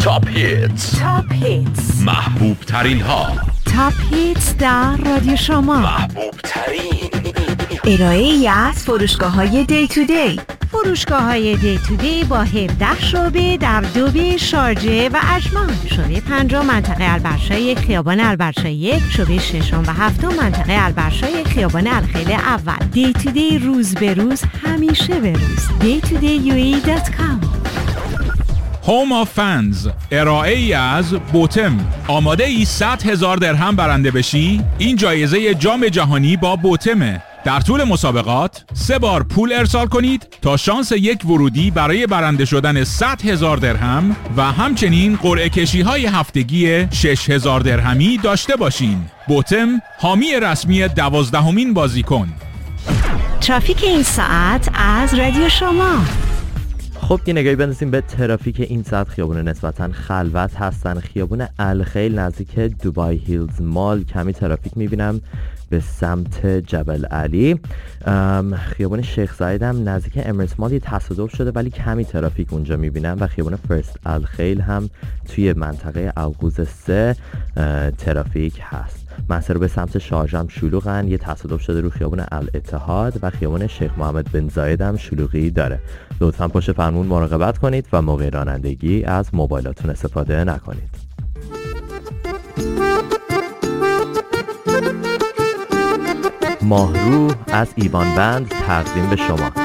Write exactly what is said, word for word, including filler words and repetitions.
تاپ هیتز، تاپ هیتز، محبوب ترین ها، تاپ هیتز در رادیو شما، محبوب ترین ارائه ای از فروشگاه های دی تو دی. فروشگاه های دی تو دی با هفده شعبه در دوبه، شارجه و اجمان. شعبه پنجم منطقه البرشای خیابان البرشای یک، شعبه ششم و هفتم منطقه البرشای خیابان الخیل اول. دی تو دی، روز به روز، همیشه به روز. دی تو دی یو ای دات کام. هوم آف فنز، ارائه ای از بوتم. آماده ای صد هزار درهم برنده بشی؟ این جایزه جام جهانی با بوتمه. در طول مسابقات سه بار پول ارسال کنید تا شانس یک ورودی برای برنده شدن صد هزار درهم و همچنین قرعه کشی های هفتگی شش هزار درهمی داشته باشین. بوتم، حامی رسمی دوازدهمین بازیکن. ترافیک این ساعت از رادیو شما. خب یه نگاهی بندازیم به ترافیک این ساعت. خیابون نسبتاً خلوت هستن. خیابون الخیل نزدیک دوبای هیلز مال کمی ترافیک میبینم به سمت جبل علی. خیابون شیخ زاید هم نزدیک امرس مال یه تصادف شده ولی کمی ترافیک اونجا میبینم و خیابون فرست الخیل هم توی منطقه القوز سه ترافیک هست. مسیر به سمت شارژ هم شلوغن، یه تصادف شده رو خیابون الاتحاد و خیابون شیخ محمد بن زاید هم شلوغی داره. لطفاً پشت فرمون مراقبت کنید و موقع رانندگی از موبایلاتون استفاده نکنید. ماهرو از ایوان بند تقدیم به شما.